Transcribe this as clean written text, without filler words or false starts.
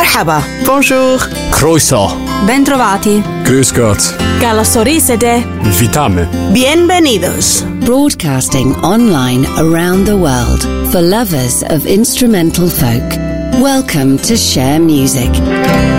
Merhaba. Bonjour. Croeso. Bentrovati. Grüß Gott. Καλωσορίσατε. Witamy. Bienvenidos. Broadcasting online around the world for lovers of instrumental folk. Welcome to Share Music.